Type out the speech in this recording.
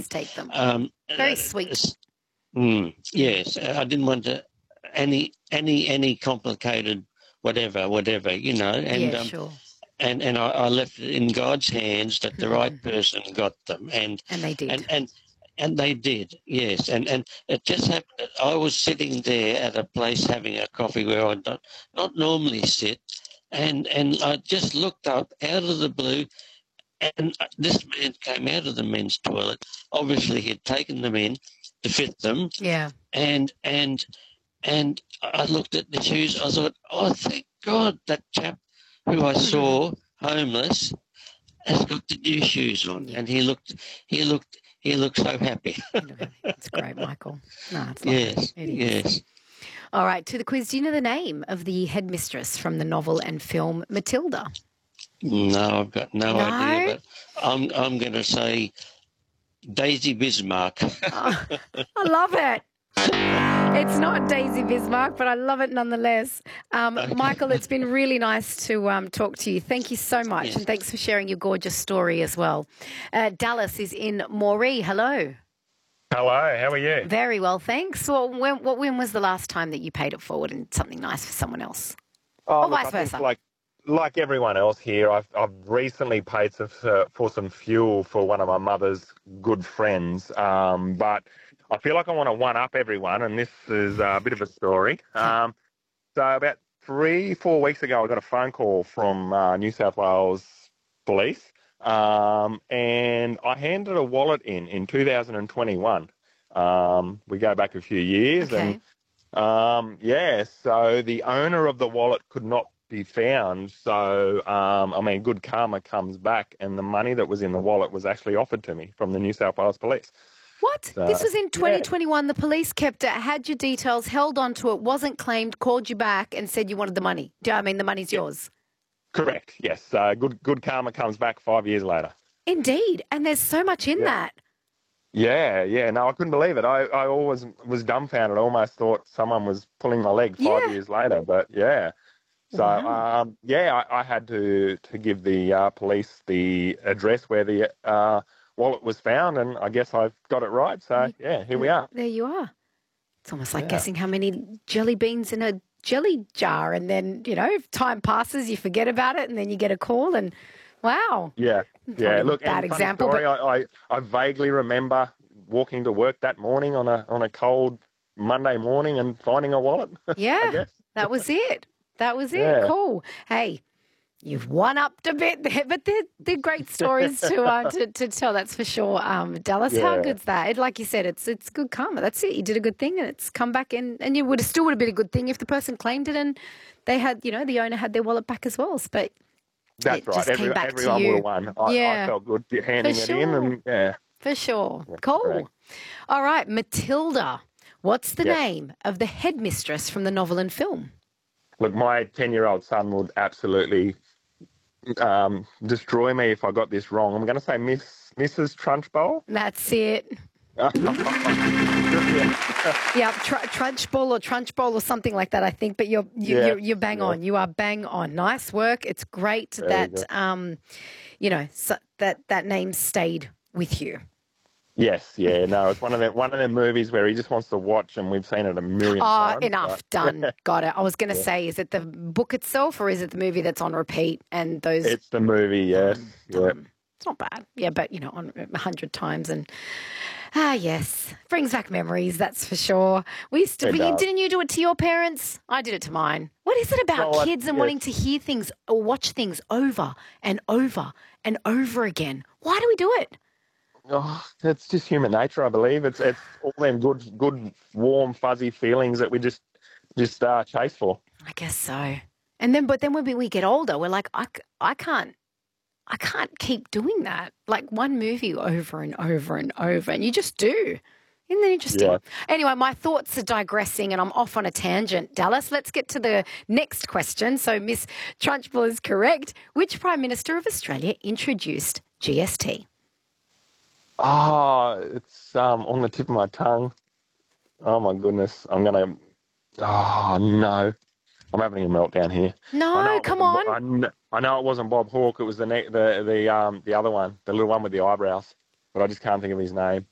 take them. Um, Very uh, sweet. s- yes, I didn't want to any complicated whatever, Yeah, sure. and I left it in God's hands that the right person got them, And they and did. and and they did, yes, and it just happened that I was sitting there at a place having a coffee where I not normally sit, and I just looked up out of the blue, and this man came out of the men's toilet. Obviously, he'd taken them in to fit them, Yeah. and and I looked at the shoes. I thought, oh, thank God that chap who I saw homeless has got the new shoes on, Yeah. and he looked so happy. It's great, Michael. No, it's lovely. Yes, It is. yes. All right, to the quiz. Do you know the name of the headmistress from the novel and film Matilda? No, I've got no idea, No? but I'm going to say Daisy Bismarck. Oh, I love it. It's not Daisy Bismarck, but I love it nonetheless. Michael, it's been really nice to talk to you. Thank you so much, Yes. and thanks for sharing your gorgeous story as well. Dallas is in Moree. Hello. Hello, how are you? Very well, thanks. Well, when was the last time that you paid it forward and something nice for someone else? Oh, Or look, vice I think versa. like everyone else here, I've recently paid for some fuel for one of my mother's good friends, but I feel like I want to one-up everyone, and this is a bit of a story. So about 3-4 weeks ago, I got a phone call from New South Wales Police, and I handed a wallet in 2021. We go back a few years, Okay. and so the owner of the wallet could not be found. So, good karma comes back, and the money that was in the wallet was actually offered to me from the New South Wales Police. What? So, This was in 2021. The police kept it, had your details, held onto it, wasn't claimed, called you back and said you wanted the money. The money's yours. Correct, yes. Good karma comes back 5 years later. Indeed. And there's so much in that. Yeah. No, I couldn't believe it. I always was dumbfounded. I almost thought someone was pulling my leg 5 years later, but yeah. So, Wow. I had to give the police the address where the wallet was found, and I guess I've got it right. So, yeah, here we are. There you are. It's almost like Yeah. guessing how many jelly beans in a jelly jar. And then, if time passes, you forget about it and then you get a call and wow. Yeah. Probably a Look, bad and funny example, story, I vaguely remember walking to work that morning on a cold Monday morning and finding a wallet. Yeah, I guess. that was it. That was it. Yeah. Cool. Hey, you've one-upped a bit there, but they're great stories to tell, that's for sure. Dallas, how Yeah. good's that? Like you said, it's good karma. That's it. You did a good thing and it's come back in, and you would have been a good thing if the person claimed it and they had, the owner had their wallet back as well. But That's it right. just came back to Everyone you. would have won. I felt good handing it in, and yeah. For sure. Cool. correct. All right, Matilda. What's the Yes. name of the headmistress from the novel and film? Look, my 10-year-old son would absolutely destroy me if I got this wrong. I'm going to say Mrs. Trunchbull. That's it. Yeah, Trunchbull or Trunchbull or something like that, I think. But you're bang on. You are bang on. Nice work. It's great that that name stayed with you. Yes, yeah, no, it's one of them movies where he just wants to watch, and we've seen it a million times. Enough. Done. Got it. I was going to say, is it the book itself or is it the movie that's on repeat? And those. It's the movie, yes. Yeah. It's not bad. Yeah, but, on 100 times and. Yes. Brings back memories, that's for sure. Didn't you do it to your parents? I did it to mine. What is it about kids and wanting to hear things or watch things over and over and over again? Why do we do it? Oh, it's just human nature, I believe. It's all them good, warm, fuzzy feelings that we just chase for. I guess so. But then when we get older, we're like, I can't keep doing that. Like one movie over and over and over, and you just do. Isn't that interesting? Yeah. Anyway, my thoughts are digressing and I'm off on a tangent. Dallas, let's get to the next question. So Miss Trunchbull is correct. Which Prime Minister of Australia introduced GST? Oh, it's on the tip of my tongue. Oh, my goodness. Oh, no. I'm having a meltdown here. No, come on. I know it wasn't Bob Hawke. It was the other one, the little one with the eyebrows. But I just can't think of his name.